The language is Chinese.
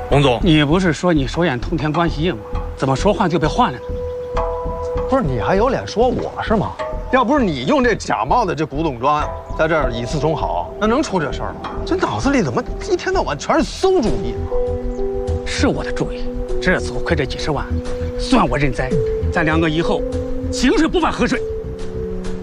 洪总， 你不是说你手眼通天关系硬吗？怎么说话就被换了呢？ 不是你还有脸说我是吗？要不是你用这假冒的这古董砖在这儿以次充好，那能出这事儿吗？这脑子里怎么一天到晚全是馊主意啊？ 是我的主意，这次亏这几10万，算我认栽。咱两个以后井水不犯河水。